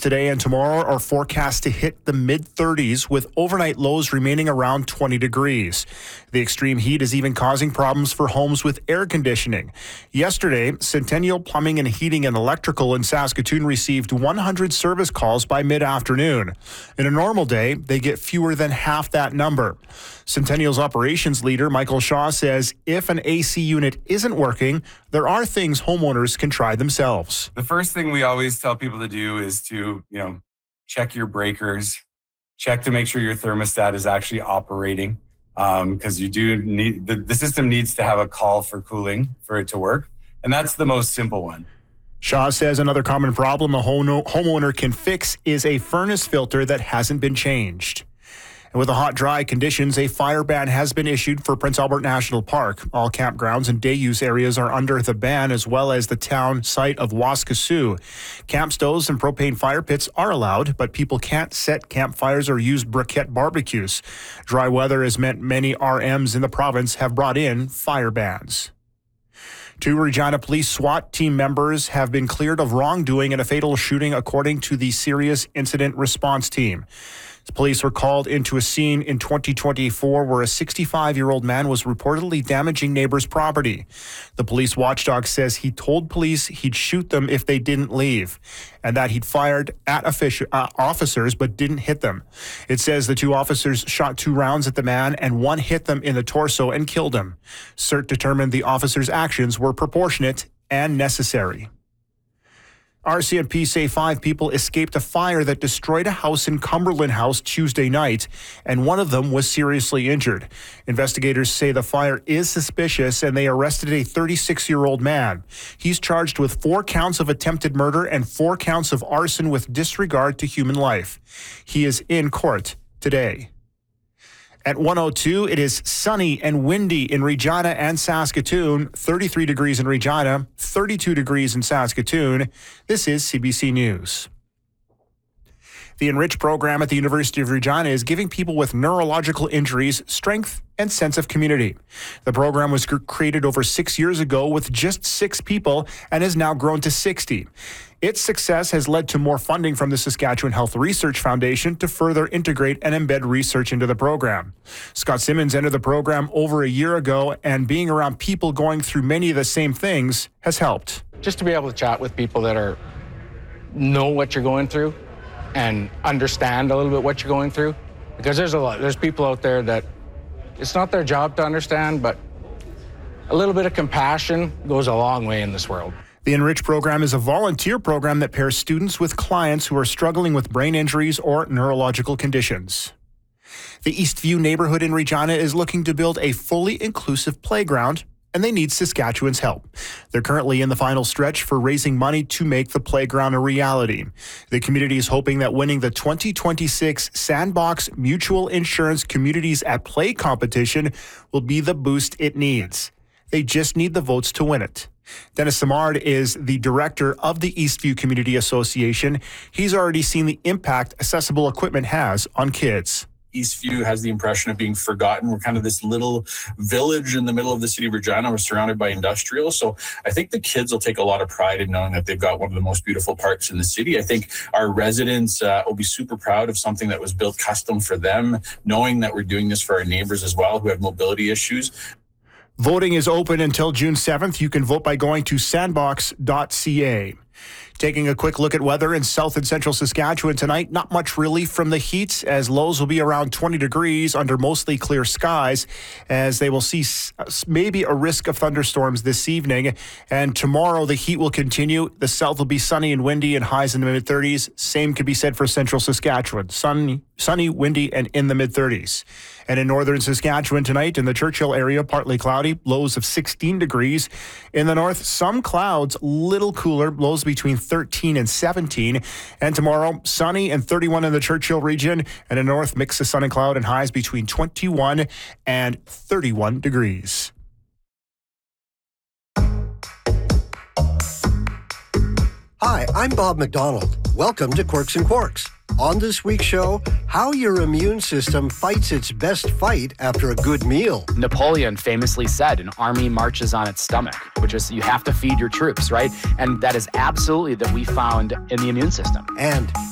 today and tomorrow are forecast to hit the mid-30s with overnight lows remaining around 20 degrees. The extreme heat is even causing problems for homes with air conditioning. Yesterday, Centennial Plumbing and Heating and Electrical in Saskatoon received 100 service calls by mid-afternoon. In a normal day, they get fewer than half that number. Centennial's operations leader, Michael Shaw, says if an AC unit isn't working, there are things homeowners can try themselves. The first thing we always tell people to do is to, check your breakers, check to make sure your thermostat is actually operating, because you do need, the system needs to have a call for cooling for it to work. And that's the most simple one. Shaw says another common problem a homeowner can fix is a furnace filter that hasn't been changed. And with the hot, dry conditions, a fire ban has been issued for Prince Albert National Park. All campgrounds and day use areas are under the ban, as well as the town site of Waskesiu. Camp stoves and propane fire pits are allowed, but people can't set campfires or use briquette barbecues. Dry weather has meant many RMs in the province have brought in fire bans. 2 Regina Police SWAT team members have been cleared of wrongdoing in a fatal shooting, according to the Serious Incident Response Team. The police were called into a scene in 2024 where a 65-year-old man was reportedly damaging neighbors' property. The police watchdog says he told police he'd shoot them if they didn't leave, and that he'd fired at officers but didn't hit them. It says the 2 officers shot 2 rounds at the man and 1 hit them in the torso and killed him. CERT determined the officers' actions were proportionate and necessary. RCMP say 5 people escaped a fire that destroyed a house in Cumberland House Tuesday night, and 1 of them was seriously injured. Investigators say the fire is suspicious, and they arrested a 36-year-old man. He's charged with 4 counts of attempted murder and 4 counts of arson with disregard to human life. He is in court today. At 1:02, it is sunny and windy in Regina and Saskatoon. 33 degrees in Regina, 32 degrees in Saskatoon. This is CBC News. The Enrich program at the University of Regina is giving people with neurological injuries strength and sense of community. The program was created over 6 years ago with just 6 people and has now grown to 60. Its success has led to more funding from the Saskatchewan Health Research Foundation to further integrate and embed research into the program. Scott Simmons entered the program over a year ago, and being around people going through many of the same things has helped. Just to be able to chat with people that know what you're going through and understand a little bit what you're going through, because there's people out there that it's not their job to understand, but a little bit of compassion goes a long way in this world. The Enrich program is a volunteer program that pairs students with clients who are struggling with brain injuries or neurological conditions. The Eastview neighborhood in Regina is looking to build a fully inclusive playground, and they need Saskatchewan's help. They're currently in the final stretch for raising money to make the playground a reality. The community is hoping that winning the 2026 Sandbox Mutual Insurance Communities at Play competition will be the boost it needs. They just need the votes to win it. Dennis Simard is the director of the Eastview Community Association. He's already seen the impact accessible equipment has on kids. Eastview has the impression of being forgotten. We're kind of this little village in the middle of the city of Regina. We're surrounded by industrial. So I think the kids will take a lot of pride in knowing that they've got one of the most beautiful parks in the city. I think our residents will be super proud of something that was built custom for them, knowing that we're doing this for our neighbors as well who have mobility issues. Voting is open until June 7th. You can vote by going to sandbox.ca. Taking a quick look at weather in south and central Saskatchewan tonight, not much relief from the heat, as lows will be around 20 degrees under mostly clear skies, as they will see maybe a risk of thunderstorms this evening. And tomorrow the heat will continue. The south will be sunny and windy and highs in the mid-30s. Same could be said for central Saskatchewan. Sunny, windy, and in the mid-30s. And in northern Saskatchewan tonight, in the Churchill area, partly cloudy, lows of 16 degrees. In the north, some clouds, little cooler, lows between 13 and 17. And tomorrow, sunny and 31 in the Churchill region. And in the north, mix of sun and cloud and highs between 21 and 31 degrees. Hi, I'm Bob McDonald. Welcome to Quirks and Quarks. On this week's show, how your immune system fights its best fight after a good meal. Napoleon famously said, an army marches on its stomach, which is you have to feed your troops, right? And that is absolutely that we found in the immune system. And